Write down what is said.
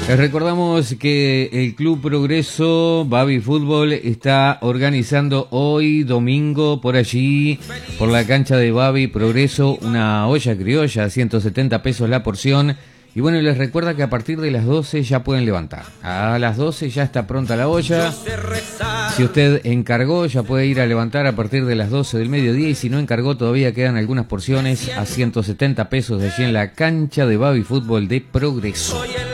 Les recordamos que el Club Progreso Baby Fútbol está organizando hoy domingo por allí, por la cancha de Baby Progreso, una olla criolla, 170 pesos la porción. Y bueno, les recuerda que a partir de las 12 ya pueden levantar. A las 12 ya está pronta la olla. Si usted encargó, ya puede ir a levantar a partir de las 12 del mediodía. Y si no encargó, todavía quedan algunas porciones a 170 pesos de allí en la cancha de Baby Fútbol de Progreso.